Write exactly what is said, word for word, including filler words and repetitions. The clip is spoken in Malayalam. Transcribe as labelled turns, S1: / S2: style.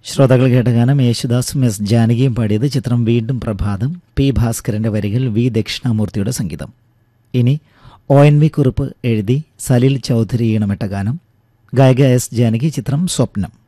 S1: ശ്രോതാക്കൾ കേട്ട ഗാനം യേശുദാസും എസ് ജാനകിയും പാടിയത്. ചിത്രം വീണ്ടും പ്രഭാതം. പി ഭാസ്കരന്റെ വരികൾ, വി ദക്ഷിണാമൂർത്തിയുടെ സംഗീതം. ഇനി ഒ എൻ വി കുറുപ്പ് എഴുതി സലിൽ ചൗധരി ഈണമിട്ട ഗാനം. ഗായിക എസ് ജാനകി. ചിത്രം സ്വപ്നം.